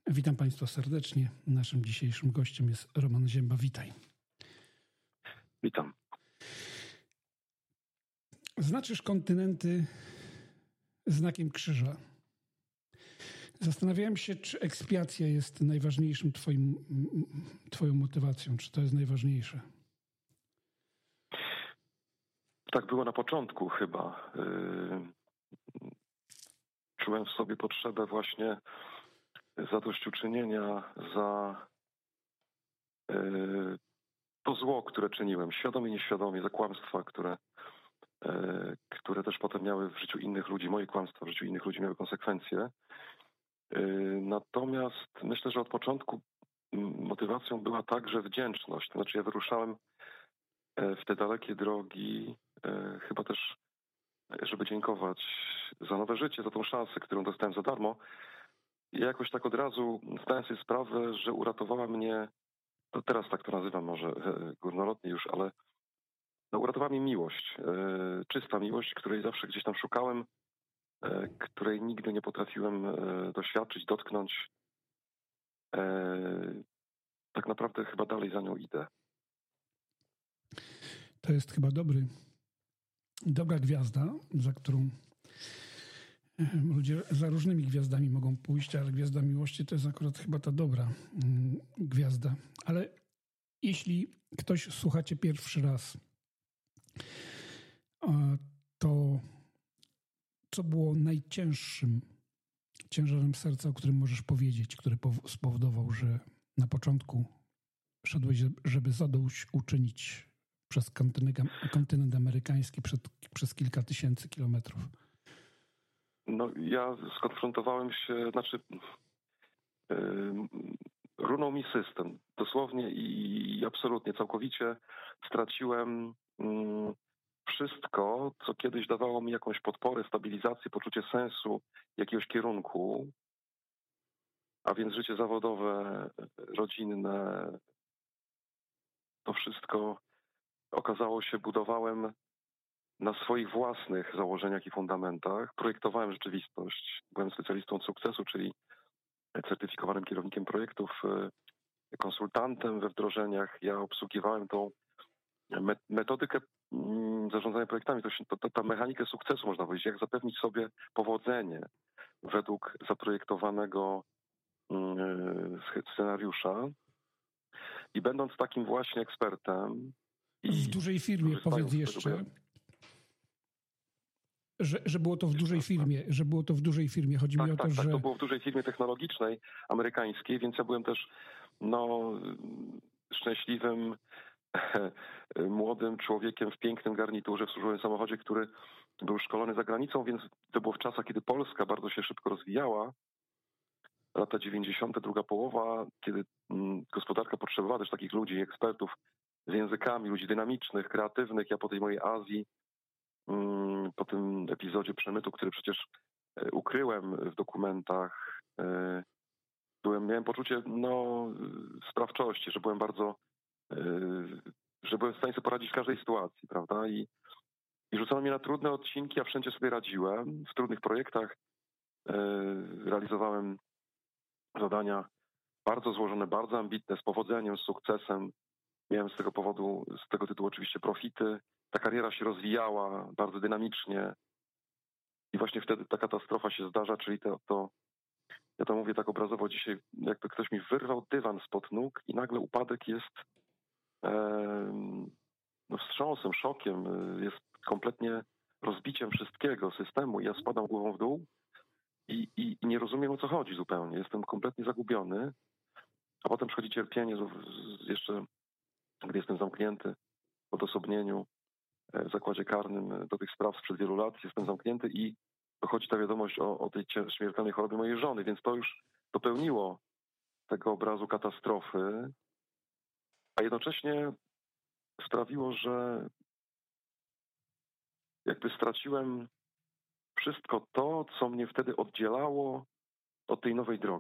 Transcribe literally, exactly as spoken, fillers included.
Witam Państwa serdecznie. Naszym dzisiejszym gościem jest Roman Ziemba. Witaj. Witam. Znaczysz kontynenty znakiem krzyża. Zastanawiałem się, czy ekspiacja jest najważniejszym twoim, twoją motywacją. Czy to jest najważniejsze? Tak było na początku chyba. Czułem w sobie potrzebę właśnie zadośćuczynienia za to zło, które czyniłem, świadomie i nieświadomie, za kłamstwa, które, które też potem miały w życiu innych ludzi, moje kłamstwa w życiu innych ludzi miały konsekwencje. Natomiast myślę, że od początku motywacją była także wdzięczność. To znaczy ja wyruszałem w te dalekie drogi chyba też, żeby dziękować za nowe życie, za tą szansę, którą dostałem za darmo. I jakoś tak od razu zdałem sobie sprawę, że uratowała mnie, to teraz tak to nazywam może górnolotnie już, ale no, uratowała mnie miłość, czysta miłość, której zawsze gdzieś tam szukałem, której nigdy nie potrafiłem doświadczyć, dotknąć. Tak naprawdę chyba dalej za nią idę. To jest chyba dobry, dobra gwiazda, za którą ludzie za różnymi gwiazdami mogą pójść, ale gwiazda miłości to jest akurat chyba ta dobra gwiazda. Ale jeśli ktoś słucha cię pierwszy raz, to co było najcięższym ciężarem serca, o którym możesz powiedzieć, który spowodował, że na początku szedłeś, żeby zadośćuczynić przez kontynent, kontynent amerykański przed, przez kilka tysięcy kilometrów? No ja skonfrontowałem się, znaczy yy, runął mi system. Dosłownie i, i absolutnie, całkowicie straciłem yy, wszystko, co kiedyś dawało mi jakąś podporę, stabilizację, poczucie sensu, jakiegoś kierunku, a więc życie zawodowe, rodzinne, to wszystko okazało się, budowałem na swoich własnych założeniach i fundamentach. Projektowałem rzeczywistość. Byłem specjalistą od sukcesu, czyli certyfikowanym kierownikiem projektów, konsultantem we wdrożeniach. Ja obsługiwałem tą metodykę zarządzania projektami, to, się, to, to ta mechanikę sukcesu, można powiedzieć, jak zapewnić sobie powodzenie według zaprojektowanego scenariusza. I będąc takim właśnie ekspertem... W dużej firmie, powiedz jeszcze, że, że było to w dużej firmie, że było to w dużej firmie. Chodzi tak, mi o to, tak, że... Tak, to było w dużej firmie technologicznej, amerykańskiej, więc ja byłem też no, szczęśliwym, młodym człowiekiem w pięknym garniturze, w służbowym samochodzie, który był szkolony za granicą, więc to było w czasach, kiedy Polska bardzo się szybko rozwijała. Lata dziewięćdziesiąte, druga połowa, kiedy gospodarka potrzebowała też takich ludzi, ekspertów z językami, ludzi dynamicznych, kreatywnych. Ja po tej mojej Azji, po tym epizodzie przemytu, który przecież ukryłem w dokumentach, byłem, miałem poczucie no, sprawczości, że byłem bardzo, że byłem w stanie sobie poradzić w każdej sytuacji, prawda? I, i rzucono mnie na trudne odcinki, a wszędzie sobie radziłem. W trudnych projektach realizowałem zadania bardzo złożone, bardzo ambitne, z powodzeniem, z sukcesem. Miałem z tego powodu, z tego tytułu oczywiście profity. Ta kariera się rozwijała bardzo dynamicznie i właśnie wtedy ta katastrofa się zdarza, czyli to, to ja to mówię tak obrazowo dzisiaj, jakby ktoś mi wyrwał dywan spod nóg i nagle upadek jest e, no wstrząsem, szokiem, jest kompletnie rozbiciem wszystkiego, systemu. Ja spadam głową w dół i, i, i nie rozumiem, o co chodzi zupełnie. Jestem kompletnie zagubiony, a potem przychodzi cierpienie, jeszcze gdy jestem zamknięty w odosobnieniu, w zakładzie karnym do tych spraw sprzed wielu lat, jestem zamknięty i dochodzi ta wiadomość o, o tej śmiertelnej chorobie mojej żony, więc to już dopełniło tego obrazu katastrofy, a jednocześnie sprawiło, że jakby straciłem wszystko to, co mnie wtedy oddzielało od tej nowej drogi.